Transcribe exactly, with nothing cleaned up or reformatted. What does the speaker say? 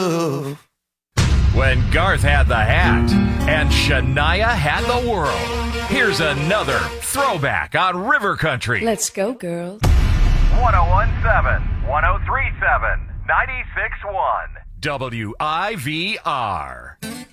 When Garth had the hat and Shania had the world. Here's another throwback on River Country. Let's go, girl. one oh one point seven, one oh three point seven, ninety-six point one. W I V R.